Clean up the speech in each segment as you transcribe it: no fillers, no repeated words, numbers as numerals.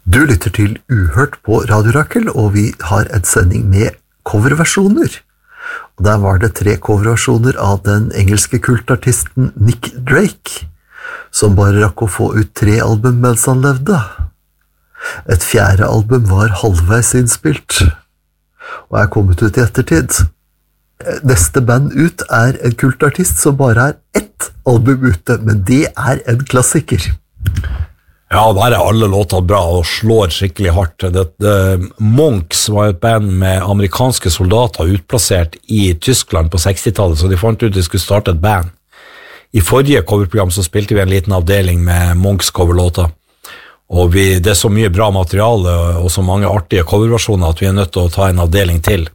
Du lytter til Uhørt på Radio Rakel, og vi har en sending med coverversjoner. Og der var det 3 coverversjoner av den engelske kultartisten Nick Drake, som bare rakk å få ut 3 album mens han levde. Et 4. album var halvveis innspilt, og er kommet ut i ettertid. Neste band ut er en kultartist som bare har 1 album ute, men det er en klassiker. Ja, der er alle låter bra og slår skikkelig hardt. Monks var et band med amerikanske soldater utplassert i Tyskland på 60-tallet, så de fant ut de skulle starte et band. I forrige coverprogram så spilte vi en liten avdeling med Monks coverlåter, og det er så mye bra materiale og så mange artige coverversjoner at vi er nødt til å ta en avdeling til.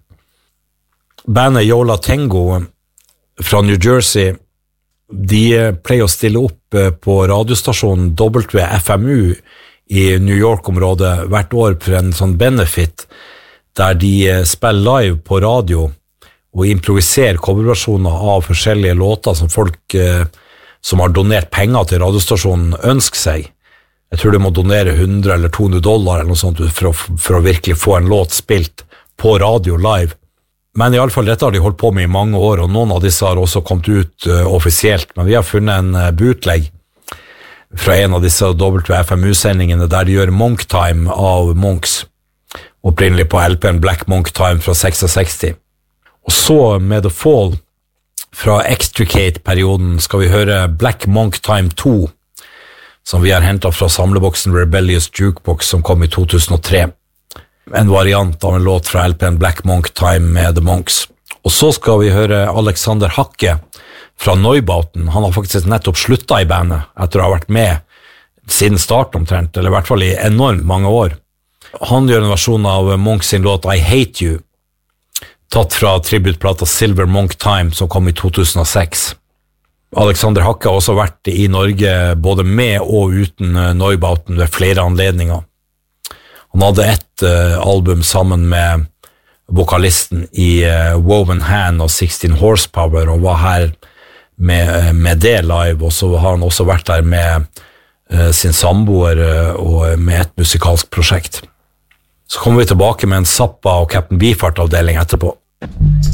Bandet Yola Tango fra New Jersey, de pleier å stille opp på radiostasjonen WFMU i New York-området hvert år for en sånn benefit, der de spiller live på radio og improviserer coverversjoner av forskjellige låter som folk som har donert penger til radiostasjonen ønsker seg. Jeg tror de må donere $100 eller $200 eller noe sånt for å virkelig få en låt spilt på radio live. Men i alle fall, dette har de holdt på med i mange år, og noen av disse har også kommet ut offisielt, men vi har funnet en bootleg fra en av disse WFMU-sendingene der de gjør Monk Time av Monks, opprinnelig på LP'en Black Monk Time fra 66. Og så med The Fall fra Extricate-perioden skal vi høre Black Monk Time 2, som vi har hentet fra samleboksen Rebellious Jukebox som kom i 2003. En variant av en låt fra LP'en Black Monk Time med The Monks. Og så skal vi høre Alexander Hacke fra Neubauten. Han har faktisk nettopp sluttet i bandet etter å ha vært med siden start omtrent, eller i hvert fall i enormt mange år. Han gjør en versjon av Monks sin låt I Hate You, tatt fra tributplata Silver Monk Time som kom i 2006. Alexander Hacke har også vært i Norge både med og uten Neubauten ved flere anledninger. Han hadde et album sammen med vokalisten i Woven Hand og 16 Horsepower, og var her med det live, og så har han også vært der med sin samboer og med et musikalsk prosjekt. Så kommer vi tilbake med en Zappa og Captain Beefheart-avdeling etterpå.